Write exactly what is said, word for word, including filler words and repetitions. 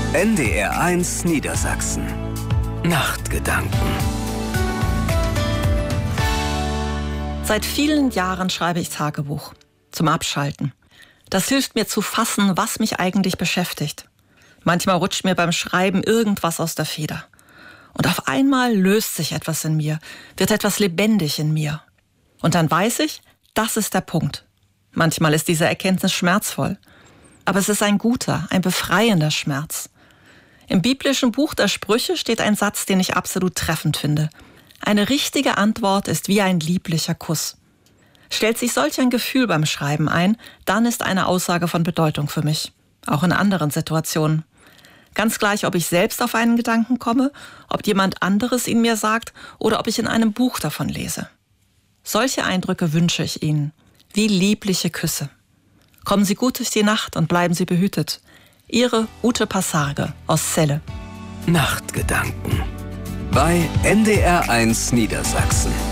N D R eins Niedersachsen. Nachtgedanken. Seit vielen Jahren schreibe ich Tagebuch. Zum Abschalten. Das hilft mir zu fassen, was mich eigentlich beschäftigt. Manchmal rutscht mir beim Schreiben irgendwas aus der Feder. Und auf einmal löst sich etwas in mir, wird etwas lebendig in mir. Und dann weiß ich, das ist der Punkt. Manchmal ist diese Erkenntnis schmerzvoll. Aber es ist ein guter, ein befreiender Schmerz. Im biblischen Buch der Sprüche steht ein Satz, den ich absolut treffend finde. Eine richtige Antwort ist wie ein lieblicher Kuss. Stellt sich solch ein Gefühl beim Schreiben ein, dann ist eine Aussage von Bedeutung für mich. Auch in anderen Situationen. Ganz gleich, ob ich selbst auf einen Gedanken komme, ob jemand anderes ihn mir sagt oder ob ich in einem Buch davon lese. Solche Eindrücke wünsche ich Ihnen, wie liebliche Küsse. Kommen Sie gut durch die Nacht und bleiben Sie behütet. Ihre Ute Passarge aus Celle. Nachtgedanken bei N D R eins Niedersachsen.